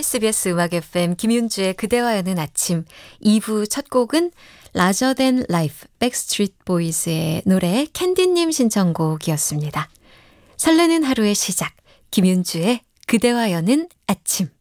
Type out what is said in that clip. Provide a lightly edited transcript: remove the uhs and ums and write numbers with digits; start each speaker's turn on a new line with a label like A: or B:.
A: KBS 음악 FM 김윤주의 그대와 여는 아침 2부 첫 곡은 Larger Than Life 백스트리트 보이즈의 노래 캔디님 신청곡이었습니다. 설레는 하루의 시작 김윤주의 그대와 여는 아침